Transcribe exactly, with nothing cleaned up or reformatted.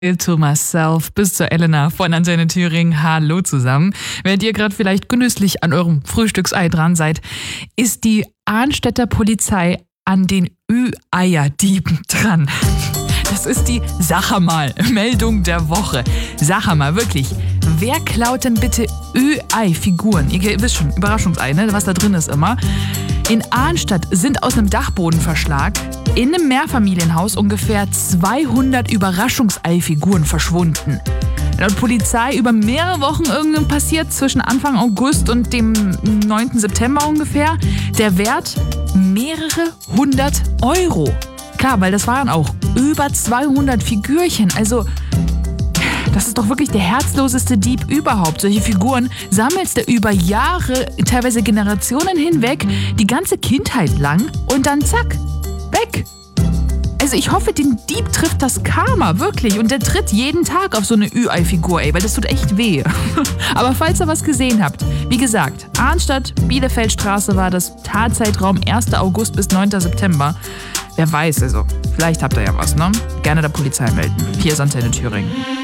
To myself bis zur Elena von Antenne Thüringen. Hallo zusammen. Während ihr gerade vielleicht genüsslich an eurem Frühstücksei dran seid, ist die Arnstädter Polizei an den Ü-Eier-Dieben dran. Das ist die Sachermal-Meldung der Woche. Sachermal, wirklich. Wer klaut denn bitte Ü-Ei-Figuren? Ihr wisst schon, Überraschungsei, ne? Was da drin ist immer. In Arnstadt sind aus einem Dachbodenverschlag in einem Mehrfamilienhaus ungefähr zweihundert Überraschungsei-Figuren verschwunden. Laut Polizei über mehrere Wochen irgendwann passiert, zwischen Anfang August und dem neunten September ungefähr. Der Wert mehrere hundert Euro. Klar, weil das waren auch über zweihundert Figürchen. Also, das ist doch wirklich der herzloseste Dieb überhaupt. Solche Figuren sammelst du über Jahre, teilweise Generationen hinweg, die ganze Kindheit lang und dann zack, weg. Also ich hoffe, den Dieb trifft das Karma, wirklich. Und der tritt jeden Tag auf so eine Ü-Ei-Figur, ey, weil das tut echt weh. Aber falls ihr was gesehen habt, wie gesagt, Arnstadt, Bielefeldstraße war das Tatzeitraum erster August bis neunten September. Wer weiß, also, vielleicht habt ihr ja was, ne? Gerne der Polizei melden. Hier ist Antenne Thüringen.